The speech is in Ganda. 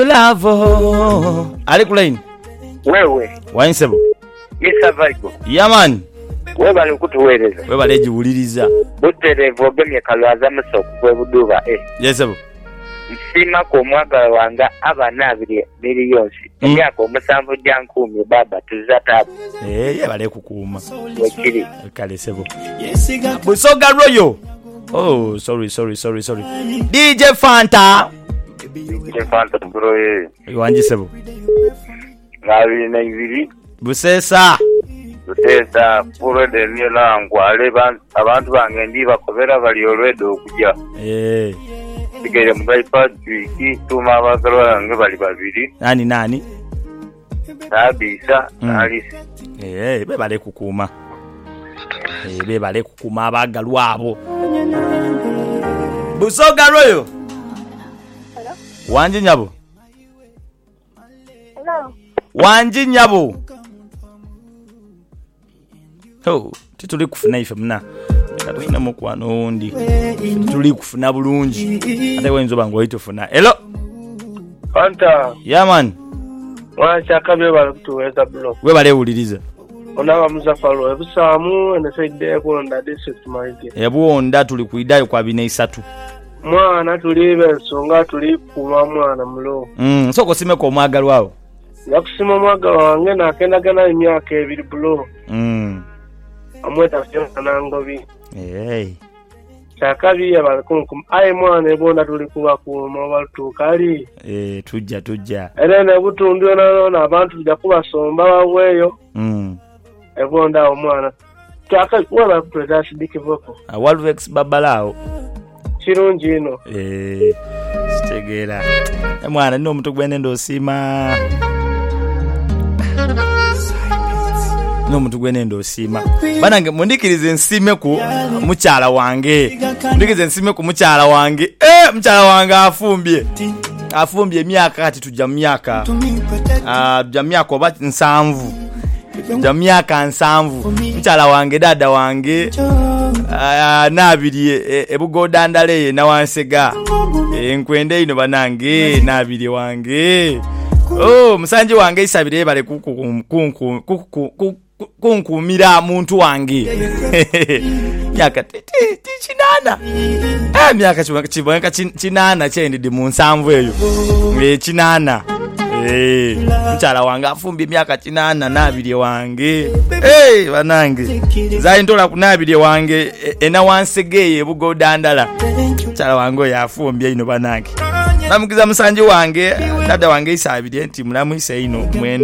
Lavo. Ali kulaini. Wewe. Wainsebo. Mr. Vigo. Yaman. Wewe bali kutuweleza. Wewe bali jiwuliriza. Buterevo gemye kalwaza musoko kwe buduba Yesebo. Nsima ko mwaka wanga abana miliyonsi. Myaka omusanvu jankumi baba tuzatabu. Bali kukuuma. Wekiri. Kale sebo. Busoga Royo. Oh, sorry. DJ Fanta. DJ Fanta bro Iwanji sebo. Ngawi na ibiri. Busesa puro de nila ngwale abantu bange ndi bakobera bali olwedo okujja. Bigere mugaipa twiki tuma abagalo bange bali babiri. Nani? Sabisa Alice. Bebale kukuuma. Bebale kukuuma abagalo abo. Busoga Royo. Hello? Wanji nyabo. Hello? Wanji nyabo. Tituli kufuna ife mna. Katufuna mukwano ondi. Tituli kufuna bulungi. Ate wenzo bango oyitufuna. Hello. Fanta. Yeah man. Wachaka bebale kutuweza blo. We bale uliriza. Onawa muzafalo ebusamu enesaide ekonda district maige. Ebuonda tuli kuidayo kwa bine 3. Mwana tulibe ensonga tuli kuma mwana mulo. Soko sime ko mwagalo wao. Yakusima mwagalo wange nakendagana emyaka 2 blo. Amweta fyona nangobi. Chakabi abalikunkum ayi mwana ebonda tuli kuba ku mobile kali. Tujja. Erene butundu na abantu tujja kubasomba baweyo. Ebonda omwana. Chakabi wala kupreda sidiki voko. Walvex babalao. Chirungi ino. Sitegera. Mwana nino omuntu gwene ndosima. Banange mundikirize nsime ku mukyala wange. Mukyala wange afumbye emyaka kati tujja mu myaka. Tujja myaka oba 7. Tujja myaka 7. Mukyala wange dada wange nabiri ebugodandale na wansega. Enkwende ino banange nabiri wange. Musanje wange isabire bale kunkumira muntu wange. Myaka tinana. Myaka chiboneka chinana chendide mu 7 eyo. Chinana. Mchala wange afumbi myaka 8 nabiri wange. Banange. Zaintola kunabiri wange ena wansegeye bugodandala. Mchala wange yafumbi ino banange. Namukiza musanje wange dada wange isabire nti mulamu ise ino mwenda.